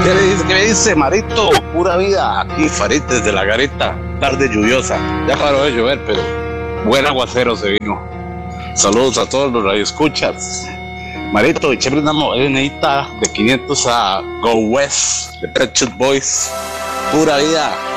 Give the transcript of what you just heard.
¿Qué me dice, Marito? Pura vida, aquí Farid desde la Garita, tarde lluviosa. Ya paró de llover, pero buen aguacero se vino. Saludos a todos los radioescuchas. Marito, echéme una morenita de 500 a Go West, de Pet Shop Boys. Pura vida.